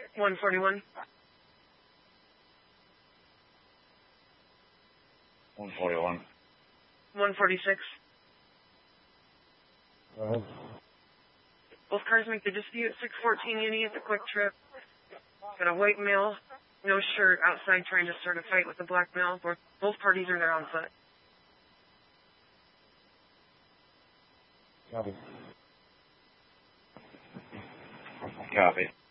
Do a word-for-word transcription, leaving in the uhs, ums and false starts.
one forty-one. one forty-one. one forty-six. Go ahead. Both cars make the dispute. six fourteen Uni at the Quick Trip. Got a white male, no shirt, outside trying to start a fight with a black male. Both, both parties are there on foot. Copy. Copy.